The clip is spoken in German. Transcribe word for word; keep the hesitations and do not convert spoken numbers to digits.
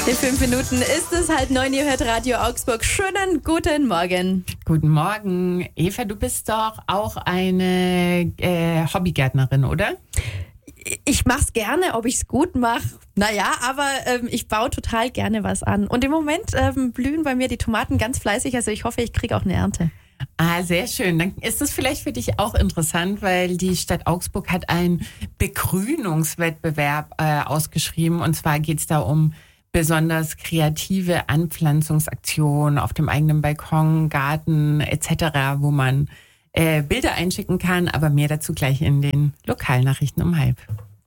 In fünf Minuten ist es halb neun, ihr hört Radio Augsburg. Schönen guten Morgen. Guten Morgen. Eva, du bist doch auch eine äh, Hobbygärtnerin, oder? Ich mach's gerne, ob ich's gut mache. Naja, aber ähm, ich baue total gerne was an. Und im Moment ähm, blühen bei mir die Tomaten ganz fleißig. Also ich hoffe, ich kriege auch eine Ernte. Ah, sehr schön. Dann ist es vielleicht für dich auch interessant, weil die Stadt Augsburg hat einen Begrünungswettbewerb äh, ausgeschrieben. Und zwar geht's da um besonders kreative Anpflanzungsaktionen auf dem eigenen Balkon, Garten et cetera, wo man äh, Bilder einschicken kann. Aber mehr dazu gleich in den Lokalnachrichten um halb.